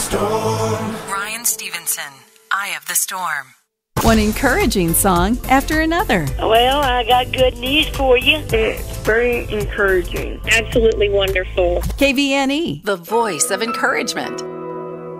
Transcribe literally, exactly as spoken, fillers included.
storm. Ryan Stevenson, Eye of the Storm. One encouraging song after another. Well, I got good news for you. It's very encouraging. Absolutely wonderful. K V N E, The voice of encouragement.